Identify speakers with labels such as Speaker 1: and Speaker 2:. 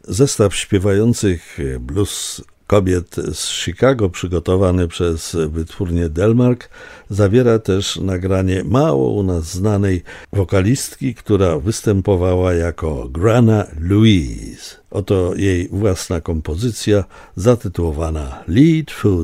Speaker 1: Zestaw śpiewających blues kobiet z Chicago, przygotowany przez wytwórnię Delmark, zawiera też nagranie mało u nas znanej wokalistki, która występowała jako Grana Louise. Oto jej własna kompozycja zatytułowana Lead Foot.